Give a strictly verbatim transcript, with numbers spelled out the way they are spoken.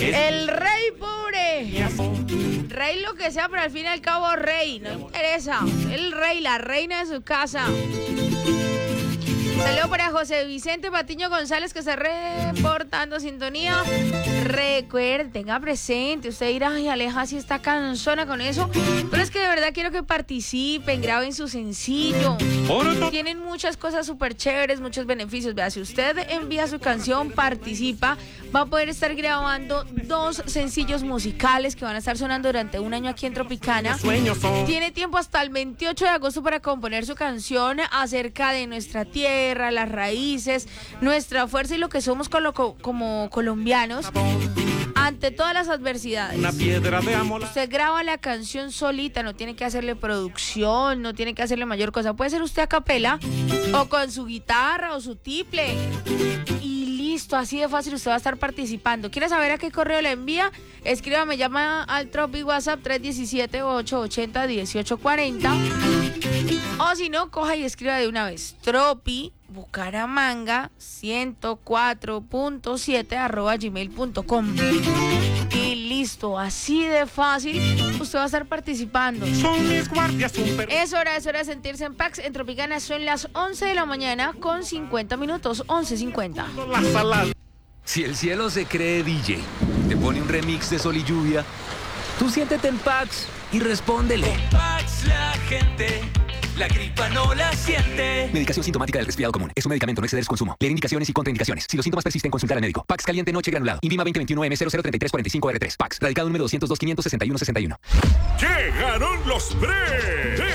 El rey pobre. Rey lo que sea, pero al fin y al cabo rey. No interesa. El rey, la reina de su casa. Saludos para José Vicente Patiño González, que está reportando sintonía. Recuerde, tenga presente. Usted dirá, ay, Aleja, si está cansona con eso. Pero es que de verdad quiero que participen, graben su sencillo. Tienen muchas cosas súper chéveres, muchos beneficios. Vea, si usted envía su canción, participa, va a poder estar grabando dos sencillos musicales que van a estar sonando durante un año aquí en Tropicana. Tiene tiempo hasta el veintiocho de agosto para componer su canción acerca de nuestra tierra, las raíces, nuestra fuerza y lo que somos como, como colombianos ante todas las adversidades. Una piedra de amor. Usted graba la canción solita, no tiene que hacerle producción, no tiene que hacerle mayor cosa. Puede ser usted a capela o con su guitarra o su tiple. Y listo, así de fácil usted va a estar participando. ¿Quiere saber a qué correo le envía? Escríbame, llama al Tropi WhatsApp tres uno siete, ocho ocho cero, uno ocho cuatro cero. O si no, coja y escriba de una vez. Tropi Bucaramanga ciento cuatro punto siete arroba gmail punto com. Y listo, así de fácil usted va a estar participando. Son mis guardias super. Es hora, es hora de sentirse en Pax. En Tropicana son las once de la mañana con cincuenta minutos, once cincuenta. Si el cielo se cree D J, te pone un remix de Sol y Lluvia, tú siéntete en Pax y respóndele. Con Pax la gente la gripa no la siente. Medicación sintomática del resfriado común. Es un medicamento, no exceder su consumo. Leer indicaciones y contraindicaciones. Si los síntomas persisten, consultar al médico. Pax caliente noche granulado. Invima veinte veintiuno M cero cero treinta y tres cuarenta y cinco R tres. Pax. Radicado número doscientos dos, quinientos sesenta y uno sesenta y uno. Llegaron los pre